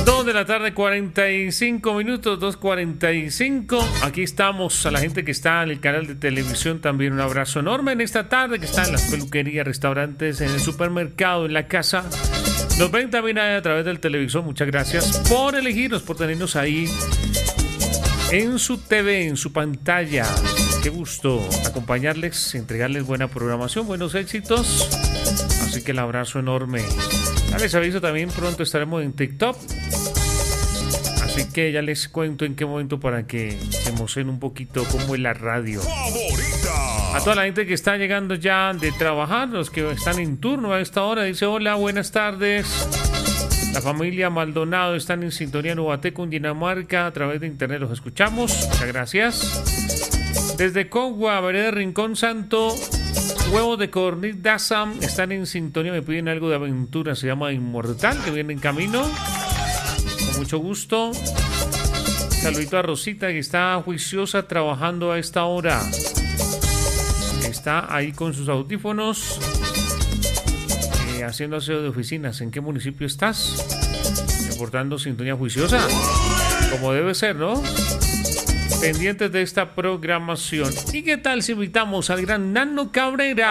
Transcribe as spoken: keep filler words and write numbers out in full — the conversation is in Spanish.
dos de la tarde, cuarenta y cinco minutos, dos cuarenta y cinco. Aquí estamos, a la gente que está en el canal de televisión también un abrazo enorme en esta tarde, que está en las peluquerías, restaurantes, en el supermercado, en la casa. Nos ven también a través del televisor. Muchas gracias por elegirnos, por tenernos ahí en su T V, en su pantalla. Qué gusto acompañarles, entregarles buena programación, buenos éxitos. Así que el abrazo enorme. Ya les aviso también, pronto estaremos en TikTok. Así que ya les cuento en qué momento para que se emocione un poquito cómo es la radio. A toda la gente que está llegando ya de trabajar, los que están en turno a esta hora, dice hola, buenas tardes. La familia Maldonado están en sintonía en Ubaté, Cundinamarca, a través de internet los escuchamos. Muchas gracias. Desde Cogua, vereda Rincón Santo, huevos de codorniz Dassam están en sintonía, me piden algo de aventura, se llama Inmortal, que viene en camino. Con mucho gusto. Saludito a Rosita, que está juiciosa trabajando a esta hora. Está ahí con sus audífonos, eh, haciendo aseo de oficinas. ¿En qué municipio estás? Reportando sintonía juiciosa, como debe ser, ¿no? Pendientes de esta programación. ¿Y qué tal si invitamos al gran Nano Cabrera?